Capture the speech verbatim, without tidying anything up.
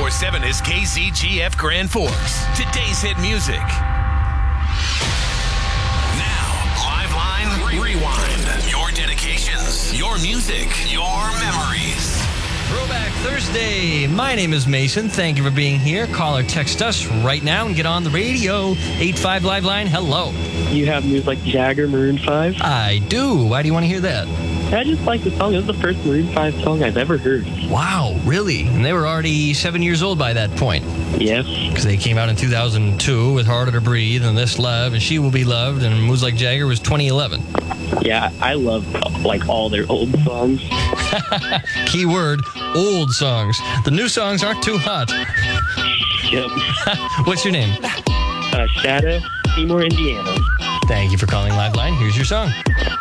ninety-four point seven is K Z G F Grand Forks. Today's hit music. Now, Live Line Rewind. Your dedications, your music, your memories. Throwback Thursday. My name is Mason. Thank you for being here. Call or text us right now and get on the radio. eight five Live Line. Hello. You have news like Jagger, Maroon five? I do. Why do you want to hear that? I just like the song. It was the first Maroon five song I've ever heard. Wow, really? And they were already seven years old by that point. Yes. Because they came out in two thousand two with Harder to Breathe and This Love and She Will Be Loved, and Moves Like Jagger was twenty eleven. Yeah, I love like all their old songs. Key word, old songs. The new songs aren't too hot. Yep. What's your name? Uh, Shadow, Seymour, Indiana. Thank you for calling Live Line. Here's your song.